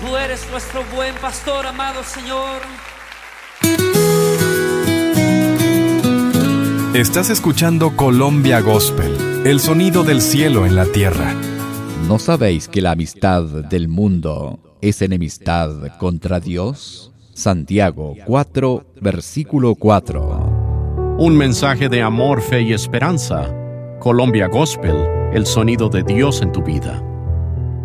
Tú eres nuestro buen pastor, amado Señor. Estás escuchando Colombia Gospel, el sonido del cielo en la tierra. ¿No sabéis que la amistad del mundo es enemistad contra Dios? Santiago 4, versículo 4. Un mensaje de amor, fe y esperanza. Colombia Gospel, el sonido de Dios en tu vida.